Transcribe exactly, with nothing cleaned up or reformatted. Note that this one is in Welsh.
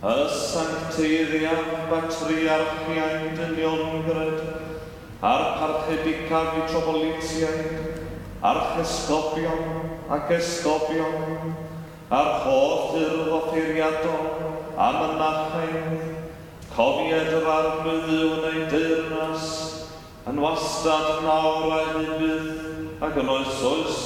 y sancteiddiad batriarchiaid dyniongred, a'r parthedicaf metropolitiaid, archesgobion ac esgobion, a'r holl yrdd offeiriadol a mynachaidd, cofied yr arglwyddiwn ei deyrnas, yn wastad nawr a hybydd ac yn oes oes